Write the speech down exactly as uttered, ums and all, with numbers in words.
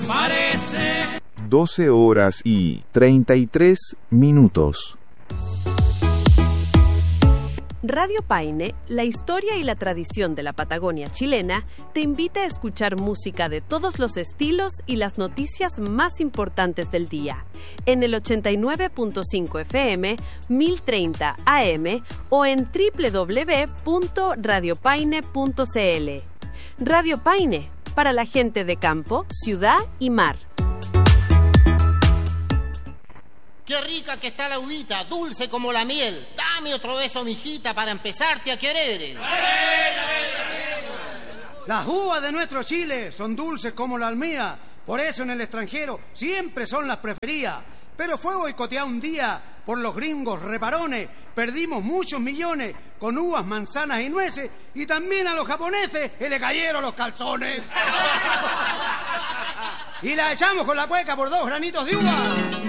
parece. doce horas y treinta y tres minutos. Radio Paine, la historia y la tradición de la Patagonia chilena, te invita a escuchar música de todos los estilos y las noticias más importantes del día, en el ochenta y nueve punto cinco F M, mil treinta A M o en doble u doble u doble u punto radio paine punto c l. Radio Paine, para la gente de campo, ciudad y mar. ¡Qué rica que está la uvita, dulce como la miel! Dame otro beso, mijita, para empezarte a querer. Las uvas de nuestro Chile son dulces como la almía, por eso en el extranjero siempre son las preferidas. Pero fue boicoteado un día por los gringos reparones, perdimos muchos millones con uvas, manzanas y nueces, y también a los japoneses se le cayeron los calzones. Y la echamos con la cueca por dos granitos de uva.